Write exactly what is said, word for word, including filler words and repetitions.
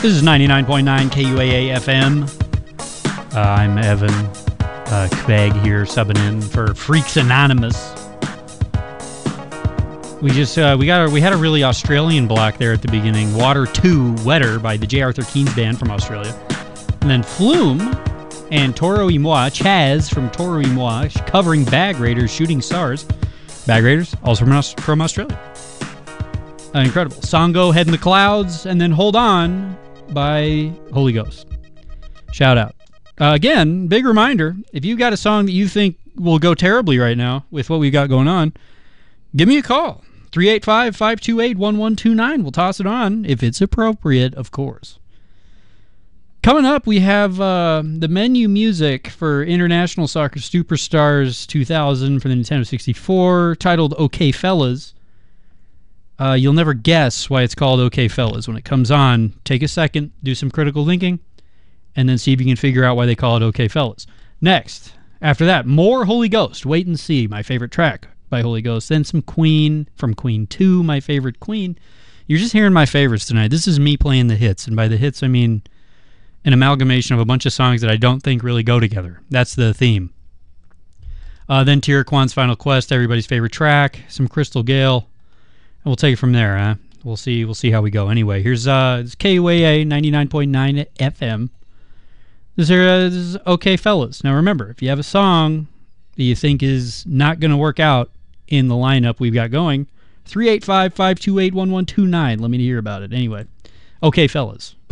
This is ninety-nine point nine K U A A F M. Uh, I'm Evan uh, Craig here, subbing in for Freaks Anonymous. We just uh, we got a, we had a really Australian block there at the beginning. Water two, Wetter by the J. Arthur Keen's band from Australia, and then Flume and Toro y Moi, Chaz from Toro y Moi, covering Bag Raiders, Shooting Stars. Bag Raiders, also from from Australia. Uh, incredible. Songo, Head in the Clouds, and then Hold On by Holy Ghost. Shout out. Uh, again, big reminder, if you've got a song that you think will go terribly right now with what we've got going on, give me a call. three eight five, five two eight, one one two nine. We'll toss it on, if it's appropriate, of course. Coming up, we have uh, the menu music for International Soccer Superstars two thousand for the Nintendo sixty-four, titled OK Fellas. Uh, you'll never guess why it's called OK Fellas. When it comes on, take a second, do some critical thinking, and then see if you can figure out why they call it OK Fellas. Next, after that, more Holy Ghost. Wait and See, my favorite track by Holy Ghost. Then some Queen from Queen two, my favorite Queen. You're just hearing my favorites tonight. This is me playing the hits, and by the hits I mean an amalgamation of a bunch of songs that I don't think really go together. That's the theme. Uh, then Tiraquan's Final Quest, everybody's favorite track, some Crystal Gale, and we'll take it from there. Huh? We'll see. We'll see how we go. Anyway, here's uh, it's K U A A ninety-nine point nine F M. This, are, uh, this is OK Fellas. Now remember, if you have a song that you think is not going to work out in the lineup we've got going, three eight five, five two eight, one one two nine. Let me hear about it. Anyway, OK Fellas.